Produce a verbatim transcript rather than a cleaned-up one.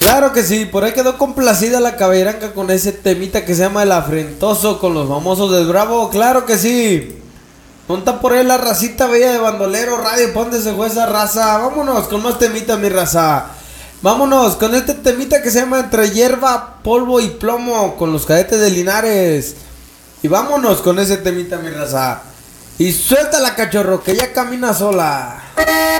Claro que sí, por ahí quedó complacida la caballeranca con ese temita que se llama El Afrentoso con los famosos del Bravo. Claro que sí. Monta por ahí la racita bella de Bandolero Radio, ¿pa' dónde se fue esa raza? Vámonos con más temitas, mi raza. Vámonos con este temita que se llama Entre Hierba, Polvo y Plomo con los Cadetes de Linares. Y vámonos con ese temita, mi raza. Y suéltala, cachorro, que ya camina sola.